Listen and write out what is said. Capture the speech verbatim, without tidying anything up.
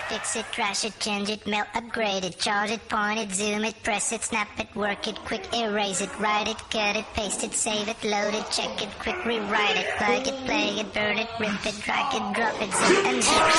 Fix it, trash it, change it, mail, upgrade it, charge it, point it, zoom it, press it, snap it, work it, quick erase it, write it, cut it, paste it, save it, load it, check it, quick rewrite it, plug it, play it, burn it, rip it, drag it, drop it, zip and zip.